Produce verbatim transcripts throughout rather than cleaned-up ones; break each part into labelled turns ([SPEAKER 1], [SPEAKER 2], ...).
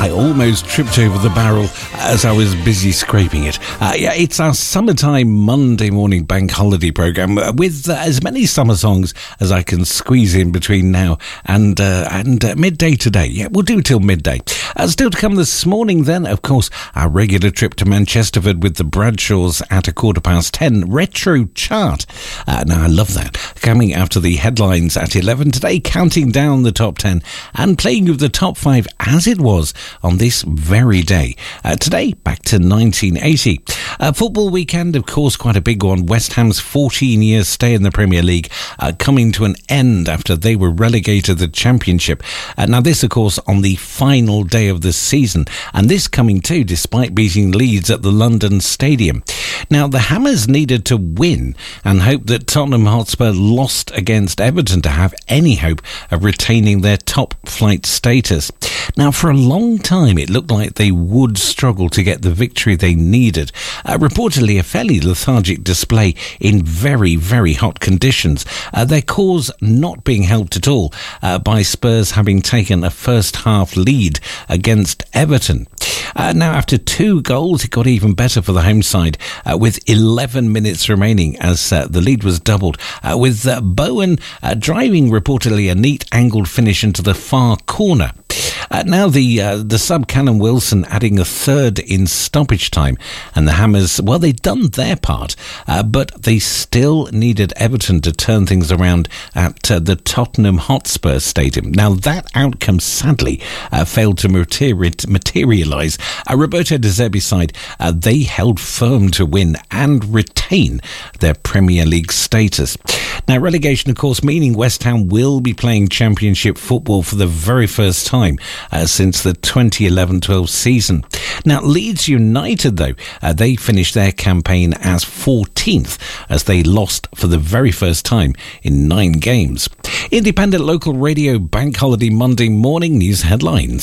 [SPEAKER 1] I almost tripped over the barrel as I was busy scraping it. Uh, yeah, it's our summertime Monday morning bank holiday programme uh, with uh, as many summer songs as I can squeeze in between now and uh, and uh, midday today. Yeah, we'll do till midday. Uh, still to come this morning then, of course, our regular trip to Manchesterford with the Bradshaws at a quarter past ten. Retro chart. Uh, now, I love that. Coming after the headlines at eleven today, counting down the top ten and playing with the top five as it was on this very day. Uh, today, back to nineteen eighty. Uh, football weekend, of course, quite a big one. West Ham's fourteen years stay in the Premier League uh, coming to an end after they were relegated to the Championship. Uh, now, this, of course, on the final day of the season, and this coming too despite beating Leeds at the London Stadium. Now, the Hammers needed to win and hope that Tottenham Hotspur lost against Everton to have any hope of retaining their top flight status. Now, for a long time, it looked like they would struggle to get the victory they needed. Uh, reportedly, a fairly lethargic display in very, very hot conditions. Uh, their cause not being helped at all uh, by Spurs having taken a first-half lead against Everton. Uh, now, after two goals, it got even better for the home side uh, with eleven minutes remaining as uh, the lead was doubled, uh, with uh, Bowen uh, driving reportedly a neat angled finish into the far corner. Uh, now the uh, the sub Callum Wilson adding a third in stoppage time, and the Hammers, well, they'd done their part, uh, but they still needed Everton to turn things around at uh, the Tottenham Hotspur Stadium. Now that outcome sadly uh, failed to materi- materialise. Uh, Roberto De Zerbi's side, uh, they held firm to win and retain their Premier League status. Now, relegation, of course, meaning West Ham will be playing Championship football for the very first time uh, since the twenty eleven twelve season. Now, Leeds United, though, uh, they finished their campaign as fourteenth as they lost for the very first time in nine games. Independent local radio bank holiday Monday morning news headlines.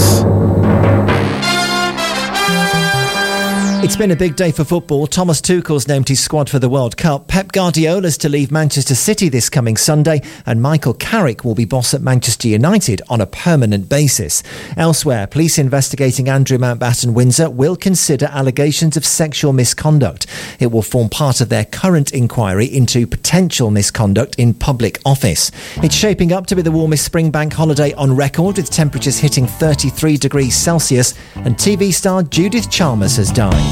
[SPEAKER 2] It's been a big day for football. Thomas Tuchel's named his squad for the World Cup. Pep Guardiola's to leave Manchester City this coming Sunday, and Michael Carrick will be boss at Manchester United on a permanent basis. Elsewhere, police investigating Andrew Mountbatten Windsor will consider allegations of sexual misconduct. It will form part of their current inquiry into potential misconduct in public office. It's shaping up to be the warmest spring bank holiday on record, with temperatures hitting thirty-three degrees Celsius, and T V star Judith Chalmers has died.